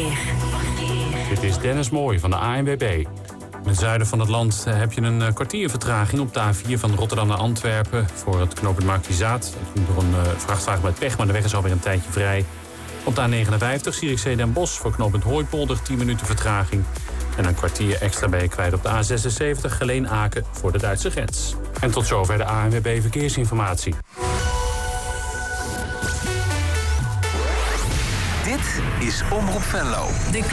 Dit is Dennis Mooij van de ANWB. In het zuiden van het land heb je een kwartier vertraging op de A4 van Rotterdam naar Antwerpen voor het knooppunt Markizaat. Dat komt door een vrachtwagen met pech, maar de weg is alweer een tijdje vrij. Op de A59 Zierikzee Den Bosch voor knooppunt Hooipolder 10 minuten vertraging. En een kwartier extra ben je kwijt op de A76 Geleen-Aken voor de Duitse grens. En tot zover de ANWB Verkeersinformatie. Dit is Omroep Venlo.